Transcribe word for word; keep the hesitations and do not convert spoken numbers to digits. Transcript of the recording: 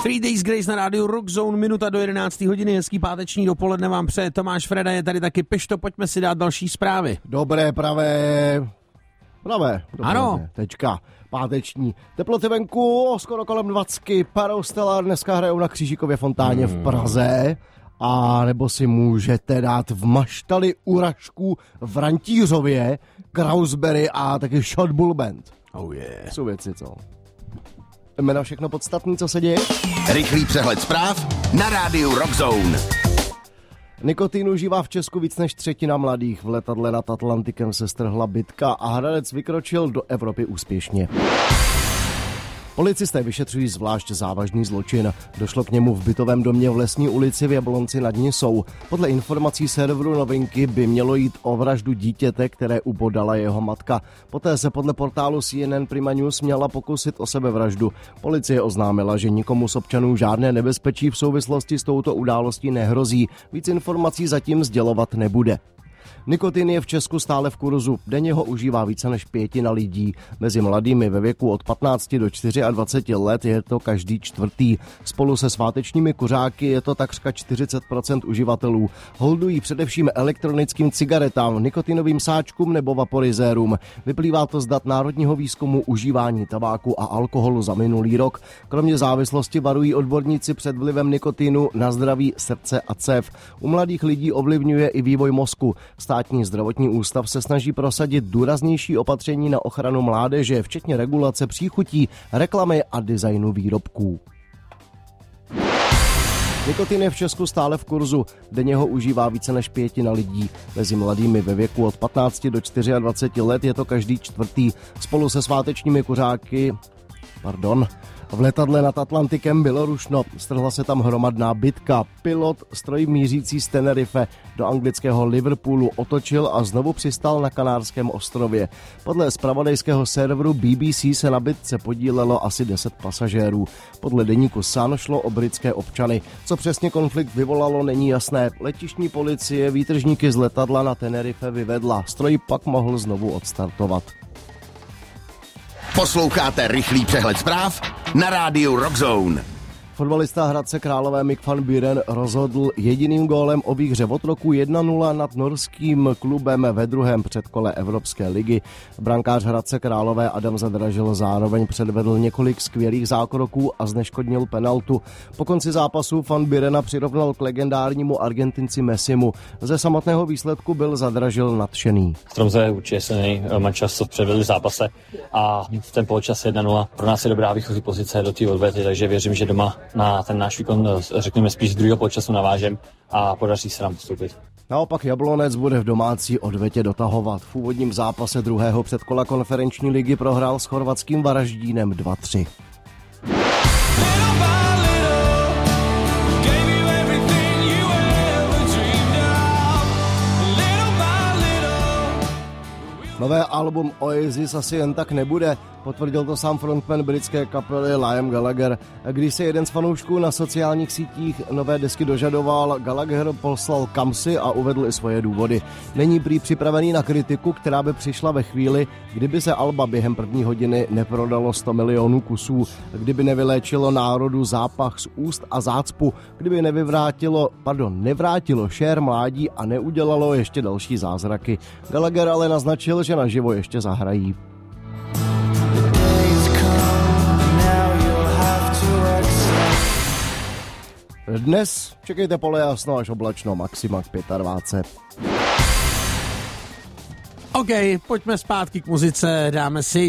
Three Days Grace na rádiu Rock Zone, minuta do jedenácté hodiny, hezký páteční dopoledne vám přeje Tomáš Freda, je tady taky Pišto, pojďme si dát další zprávy. Dobré, pravé, pravé, dobré, ano. Tečka, páteční. Teploty venku, skoro kolem dvacet, Parou Stellar dneska hrajou na Křížikově fontáně hmm. v Praze. A nebo si můžete dát v Maštali u Rašků v Rantířově, Krausberry a taky Shot Bull Band. Oh yeah. Jsou věci, co? Jdeme na všechno podstatné, co se děje? Rychlý přehled zpráv na rádiu Rock Zone. Nikotin užívá v Česku víc než třetina mladých. V letadle nad Atlantikem se strhla bitka a Hradec vykročil do Evropy úspěšně. Policisté vyšetřují zvlášť závažný zločin. Došlo k němu v bytovém domě v Lesní ulici v Jablonci nad Nisou. Podle informací serveru Novinky by mělo jít o vraždu dítěte, které ubodala jeho matka. Poté se podle portálu C N N Prima News měla pokusit o sebevraždu. Policie oznámila, že nikomu z občanů žádné nebezpečí v souvislosti s touto událostí nehrozí. Víc informací zatím sdělovat nebude. Nikotin je v Česku stále v kurzu. Denně ho užívá více než pětina lidí. Mezi mladými ve věku od patnácti do dvaceti čtyř let je to každý čtvrtý. Spolu se svátečními kuřáky je to takřka čtyřicet procent uživatelů. Holdují především elektronickým cigaretám, nikotinovým sáčkům nebo vaporizérům. Vyplývá to z dat Národního výzkumu užívání tabáku a alkoholu za minulý rok. Kromě závislosti varují odborníci před vlivem nikotinu na zdraví srdce a cév. U mladých lidí ovlivňuje i vývoj mozku. Státní zdravotní ústav se snaží prosadit důraznější opatření na ochranu mládeže, včetně regulace příchutí, reklamy a designu výrobků. Nikotin je v Česku stále v kurzu. Denně ho užívá více než pětina lidí. Mezi mladými ve věku od patnácti do dvaceti čtyř let je to každý čtvrtý. Spolu se svátečními kuřáky... Pardon... V letadle nad Atlantikem bylo rušno, strhla se tam hromadná bitka. Pilot stroj mířící z Tenerife do anglického Liverpoolu otočil a znovu přistál na Kanárském ostrově. Podle zpravodajského serveru B B C se na bitce podílelo asi deset pasažérů. Podle deníku Sun šlo o britské občany. Co přesně konflikt vyvolalo, není jasné. Letištní policie výtržníky z letadla na Tenerife vyvedla. Stroj pak mohl znovu odstartovat. Posloucháte rychlý přehled zpráv na rádiu Rock Zone. Fotbalista Hradce Králové Mick van Buren rozhodl jediným gólem o výhře v otroku jedna nula nad norským klubem ve druhém předkole Evropské ligy. Brankář Hradce Králové Adam Zadražil zároveň předvedl několik skvělých zákroků a zneškodnil penaltu. Po konci zápasu van Burena přirovnal k legendárnímu Argentinci Messimu. Ze samotného výsledku byl Zadražil nadšený. Tromsø je určitě silný mančas, co předvedli v zápase a v ten poločas jedna nula. Pro nás je dobrá výchozí pozice do té odvety, takže věřím, že doma na ten náš výkon, řekněme, spíš z druhého poločasu navážem a podaří se nám postoupit. Naopak Jablonec bude v domácí odvetě dotahovat. V úvodním zápase druhého předkola konferenční ligy prohrál s chorvatským Varaždínem dva tři. Nové album Oasis asi jen tak nebude, potvrdil to sám frontman britské kapely Liam Gallagher. Když se jeden z fanoušků na sociálních sítích nové desky dožadoval, Gallagher poslal kamsi a uvedl i svoje důvody. Není prý připravený na kritiku, která by přišla ve chvíli, kdyby se alba během první hodiny neprodalo sto milionů kusů, kdyby nevyléčilo národu zápach z úst a zácpu, kdyby nevyvrátilo, pardon, nevrátilo šér mládí a neudělalo ještě další zázraky. Gallagher ale naznačil, že naživo ještě zahrají. Dnes čekejte polojasno až oblačno, maxima k dvacet pět. OK, pojďme zpátky k muzice, dáme si